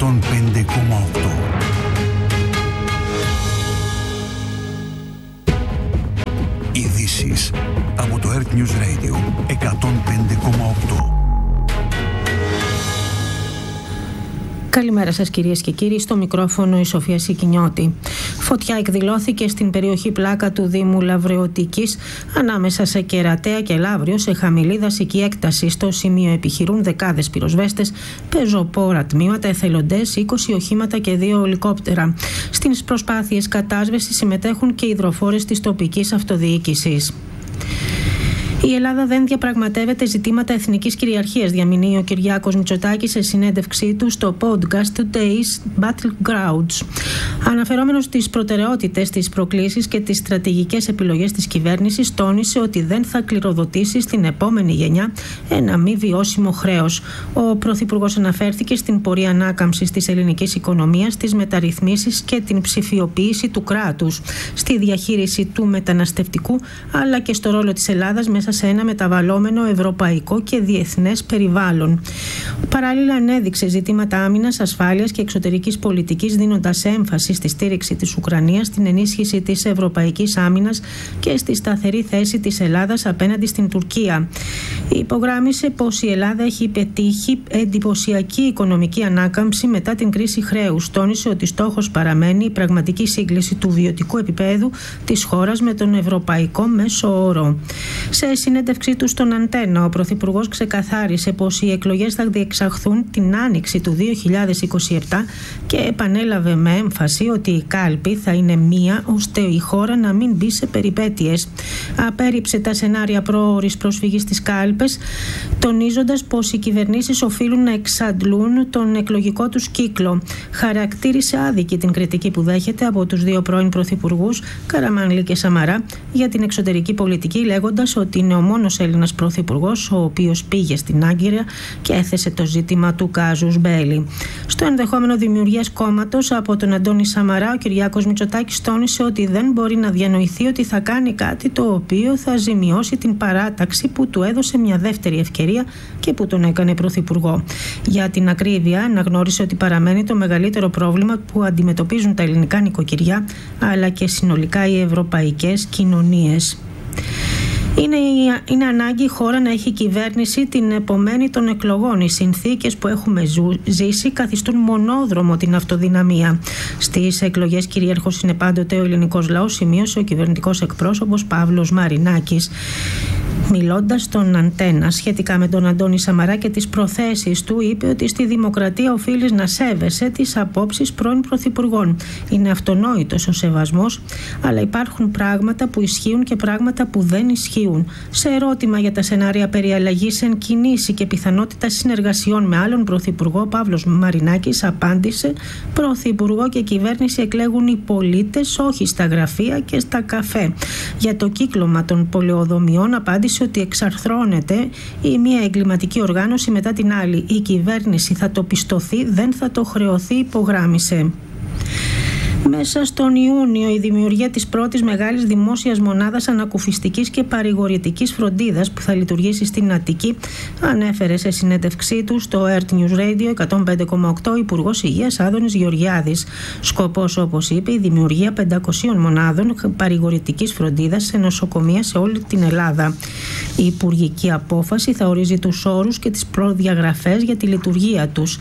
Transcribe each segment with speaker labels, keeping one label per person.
Speaker 1: 105,8. Ειδήσεις από το Earth News Radio 105,8.
Speaker 2: Καλημέρα σας κυρίες και κύριοι, στο μικρόφωνο η Σοφία Σικινιώτη. Φωτιά εκδηλώθηκε στην περιοχή Πλάκα του Δήμου Λαβρεωτικής ανάμεσα σε Κερατέα και Λαύριο σε χαμηλή δασική έκταση. Στο σημείο επιχειρούν δεκάδες πυροσβέστες, πεζοπόρα τμήματα, εθελοντές, 20 οχήματα και 2 ελικόπτερα. Στις προσπάθειες κατάσβεσης συμμετέχουν και υδροφόρες της τοπικής αυτοδιοίκησης. Η Ελλάδα δεν διαπραγματεύεται ζητήματα εθνικής κυριαρχίας, διαμηνύει ο Κυριάκος Μητσοτάκης σε συνέντευξή του στο podcast Today's Battlegrounds. Αναφερόμενος στις προτεραιότητες, τις προκλήσεις και τις στρατηγικές επιλογές της κυβέρνησης, τόνισε ότι δεν θα κληροδοτήσει στην επόμενη γενιά ένα μη βιώσιμο χρέος. Ο Πρωθυπουργός αναφέρθηκε στην πορεία ανάκαμψης της ελληνικής οικονομίας, στις μεταρρυθμίσεις και την ψηφιοποίηση του κράτους, στη διαχείριση του μεταναστευτικού, αλλά και στο ρόλο της Ελλάδας μέσα σε ένα μεταβαλλόμενο ευρωπαϊκό και διεθνές περιβάλλον. Παράλληλα, ανέδειξε ζητήματα άμυνας, ασφάλειας και εξωτερικής πολιτικής, δίνοντας έμφαση στη στήριξη της Ουκρανίας, στην ενίσχυση της ευρωπαϊκής άμυνας και στη σταθερή θέση της Ελλάδας απέναντι στην Τουρκία. Υπογράμμισε πως η Ελλάδα έχει πετύχει εντυπωσιακή οικονομική ανάκαμψη μετά την κρίση χρέους. Τόνισε ότι στόχος παραμένει η πραγματική σύγκληση του βιωτικού επίπεδου της χώρας με τον ευρωπαϊκό μέσο όρο. Σε συνέντευξή του στον Αντένα, ο Πρωθυπουργός ξεκαθάρισε πως οι εκλογές θα διεξαχθούν την άνοιξη του 2027 και επανέλαβε με έμφαση ότι η κάλπη θα είναι μία ώστε η χώρα να μην μπει σε περιπέτειες. Απέρριψε τα σενάρια πρόωρης προσφυγής στις κάλπες, τονίζοντας πως οι κυβερνήσεις οφείλουν να εξαντλούν τον εκλογικό τους κύκλο. Χαρακτήρισε άδικη την κριτική που δέχεται από τους δύο πρώην πρωθυπουργούς, Καραμανλή και Σαμαρά, για την εξωτερική πολιτική, λέγοντας ότι είναι ο μόνος Έλληνας πρωθυπουργός ο οποίος πήγε στην Άγκυρα και έθεσε το ζήτημα του κάζους μπέλι. Στο ενδεχόμενο δημιουργίας κόμματος από τον Αντώνη Σαμαρά, ο Κυριάκος Μητσοτάκης τόνισε ότι δεν μπορεί να διανοηθεί ότι θα κάνει κάτι το οποίο θα ζημιώσει την παράταξη που του έδωσε μια δεύτερη ευκαιρία και που τον έκανε πρωθυπουργό. Για την ακρίβεια, αναγνώρισε ότι παραμένει το μεγαλύτερο πρόβλημα που αντιμετωπίζουν τα ελληνικά νοικοκυριά αλλά και συνολικά οι ευρωπαϊκές κοινωνίες. Είναι ανάγκη η χώρα να έχει κυβέρνηση την επομένη των εκλογών. Οι συνθήκες που έχουμε ζήσει καθιστούν μονόδρομο την αυτοδυναμία. Στις εκλογές κυρίαρχος είναι πάντοτε ο ελληνικός λαός, σημείωσε ο κυβερνητικός εκπρόσωπος Παύλος Μαρινάκης. Μιλώντας στον Αντένα σχετικά με τον Αντώνη Σαμαρά και τις προθέσεις του, είπε ότι στη δημοκρατία οφείλεις να σέβεσαι τις απόψεις πρώην πρωθυπουργών. Είναι αυτονόητος ο σεβασμός, αλλά υπάρχουν πράγματα που ισχύουν και πράγματα που δεν ισχύουν. Σε ερώτημα για τα σενάρια περί αλλαγής εν κινήσει και πιθανότητα συνεργασιών με άλλον πρωθυπουργό, ο Παύλος Μαρινάκης απάντησε: πρωθυπουργό και κυβέρνηση εκλέγουν οι πολίτες, όχι στα γραφεία και στα καφέ. Για το κύκλωμα των πολεοδομιών απάντησε ότι εξαρθρώνεται η μία εγκληματική οργάνωση μετά την άλλη. Η κυβέρνηση θα το πιστωθεί, δεν θα το χρεωθεί, υπογράμμισε. Μέσα στον Ιούνιο, η δημιουργία της πρώτης μεγάλης δημόσιας μονάδας ανακουφιστικής και παρηγορητικής φροντίδας που θα λειτουργήσει στην Αττική, ανέφερε σε συνέντευξή του στο Earth News Radio 105,8 ο Υπουργός Υγείας Άδωνης Γεωργιάδης. Σκοπός, όπως είπε, η δημιουργία 500 μονάδων παρηγορητικής φροντίδας σε νοσοκομεία σε όλη την Ελλάδα. Η υπουργική απόφαση θα ορίζει τους όρους και τις προδιαγραφές για τη λειτουργία τους.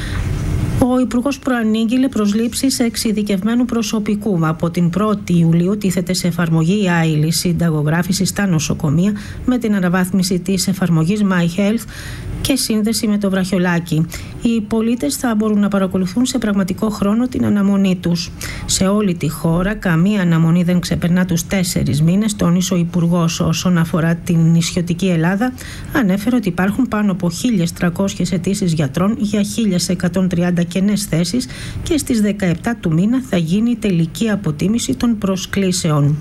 Speaker 2: Ο Υπουργός προανήγγειλε προσλήψεις εξειδικευμένου προσωπικού. Από την 1η Ιουλίου τίθεται σε εφαρμογή η άειλη συνταγογράφηση στα νοσοκομεία με την αναβάθμιση της εφαρμογής My Health και σύνδεση με το βραχιολάκι. Οι πολίτες θα μπορούν να παρακολουθούν σε πραγματικό χρόνο την αναμονή τους. Σε όλη τη χώρα καμία αναμονή δεν ξεπερνά τους 4 μήνες, τόνισε ο Υπουργός. Όσον αφορά την νησιωτική Ελλάδα, ανέφερε ότι υπάρχουν πάνω από 1.300 αιτήσεις γιατρών για 1.130 κενές θέσεις και στις 17 του μήνα θα γίνει η τελική αποτίμηση των προσκλήσεων.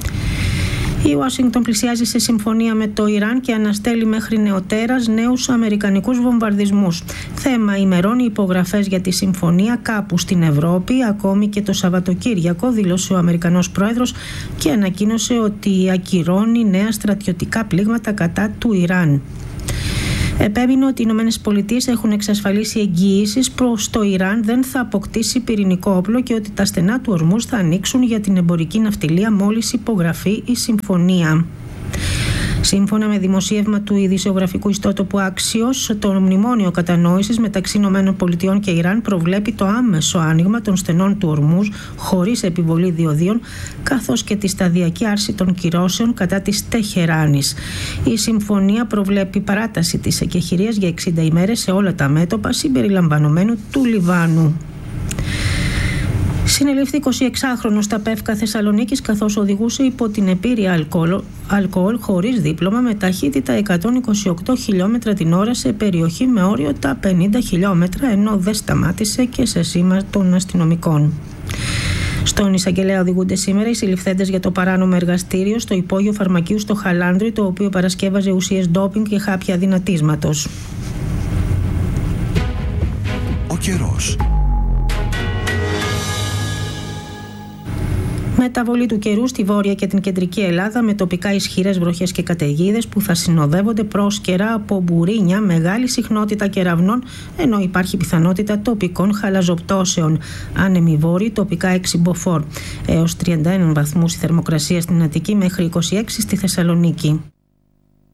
Speaker 2: Η Ουάσιγκτον πλησιάζει σε συμφωνία με το Ιράν και αναστέλει μέχρι νεοτέρας νέους αμερικανικούς βομβαρδισμούς. Θέμα ημερών οι υπογραφές για τη συμφωνία κάπου στην Ευρώπη, ακόμη και το Σαββατοκύριακο, δήλωσε ο Αμερικανός πρόεδρος και ανακοίνωσε ότι ακυρώνει νέα στρατιωτικά πλήγματα κατά του Ιράν. Επέμεινε ότι οι ΗΠΑ έχουν εξασφαλίσει εγγυήσεις προς το Ιράν δεν θα αποκτήσει πυρηνικό όπλο και ότι τα στενά του Ορμούζ θα ανοίξουν για την εμπορική ναυτιλία μόλις υπογραφεί η συμφωνία. Σύμφωνα με δημοσίευμα του ειδησιογραφικού ιστότοπου Axios, το μνημόνιο κατανόησης μεταξύ ΗΠΑ και Ιράν προβλέπει το άμεσο άνοιγμα των στενών του Ορμούζ χωρίς επιβολή διοδίων, καθώς και τη σταδιακή άρση των κυρώσεων κατά της Τεχεράνης. Η συμφωνία προβλέπει παράταση της εκεχηρίας για 60 ημέρες σε όλα τα μέτωπα συμπεριλαμβανομένου του Λιβάνου. Συνελήφθη 26χρονος στα Πεύκα Θεσσαλονίκης καθώς οδηγούσε υπό την επήρεια αλκοόλ χωρίς δίπλωμα με ταχύτητα 128 χιλιόμετρα την ώρα σε περιοχή με όριο τα 50 χιλιόμετρα, ενώ δεν σταμάτησε και σε σήμα των αστυνομικών. Στον εισαγγελέα οδηγούνται σήμερα οι συλληφθέντες για το παράνομο εργαστήριο στο υπόγειο φαρμακείου στο Χαλάνδρι, το οποίο παρασκεύαζε ουσίες ντόπινγκ και χάπια δυνατίσματος.
Speaker 1: Ο καιρός.
Speaker 2: Μεταβολή του καιρού στη βόρεια και την κεντρική Ελλάδα με τοπικά ισχυρές βροχές και καταιγίδες που θα συνοδεύονται πρόσκαιρα από μπουρίνια, μεγάλη συχνότητα κεραυνών, ενώ υπάρχει πιθανότητα τοπικών χαλαζοπτώσεων. Άνεμοι βόρειοι, τοπικά 6 μποφόρ. Έως 31 βαθμούς η θερμοκρασία στην Αττική μέχρι 26 στη Θεσσαλονίκη.